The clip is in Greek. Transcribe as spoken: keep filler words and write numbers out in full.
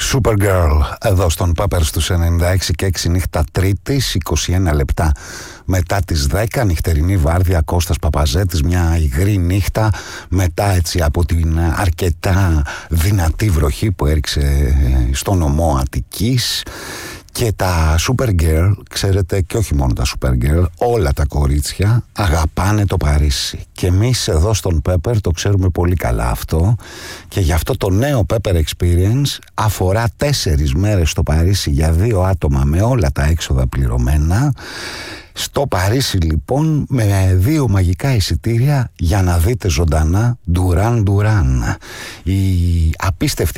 Supergirl εδώ στον Pepper στους ενενήντα έξι και έξι, νύχτα Τρίτης, είκοσι ένα λεπτά μετά τις δέκα, νυχτερινή βάρδια, Κώστας Παπαζέτης, μια υγρή νύχτα μετά έτσι από την αρκετά δυνατή βροχή που έριξε στο νομό Αττικής. Και τα Supergirl, ξέρετε, και όχι μόνο τα Supergirl, όλα τα κορίτσια αγαπάνε το Παρίσι. Και εμείς εδώ στον Pepper το ξέρουμε πολύ καλά αυτό. Και γι' αυτό το νέο Pepper Experience αφορά τέσσερις μέρες στο Παρίσι για δύο άτομα με όλα τα έξοδα πληρωμένα. Στο Παρίσι λοιπόν με δύο μαγικά εισιτήρια για να δείτε ζωντανά Duran Duran. Η απίστευτη